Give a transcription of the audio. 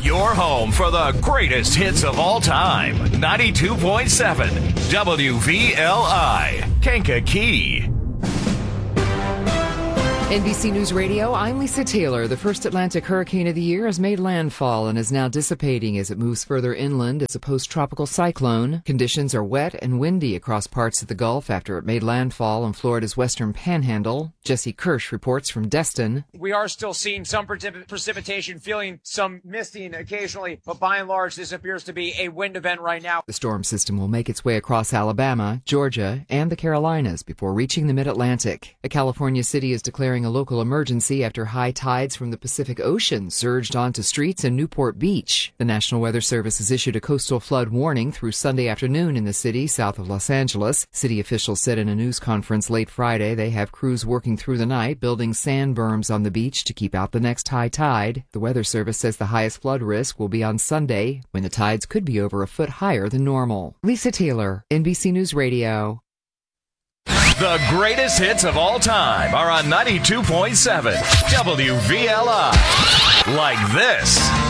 Your home for the greatest hits of all time. 92.7 WVLI, Kankakee. NBC News Radio, I'm Lisa Taylor. The first Atlantic hurricane of the year has made landfall and is now dissipating as it moves further inland as a post-tropical cyclone. Conditions are wet and windy across parts of the Gulf after it made landfall in Florida's western panhandle. Jesse Kirsch reports from Destin. We are still seeing some precipitation, feeling some misting occasionally, but by and large, this appears to be a wind event right now. The storm system will make its way across Alabama, Georgia, and the Carolinas before reaching the mid-Atlantic. A California city is declaring a local emergency after high tides from the Pacific Ocean surged onto streets in Newport Beach. The National Weather Service has issued a coastal flood warning through Sunday afternoon in the city south of Los Angeles. City officials said in a news conference late Friday they have crews working through the night building sand berms on the beach to keep out the next high tide. The Weather Service says the highest flood risk will be on Sunday when the tides could be over a foot higher than normal. Lisa Taylor, NBC News Radio. The greatest hits of all time are on 92.7 WVLI. Like this.